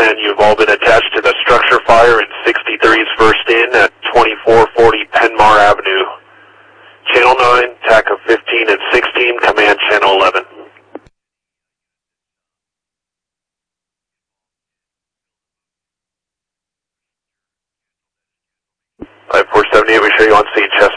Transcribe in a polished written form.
10, you've all been attached to the structure fire in 63's first in at 2440 Penmar Avenue. Channel 9, TAC of 15 and 16, command channel 11. 5478, we show you on scene, chest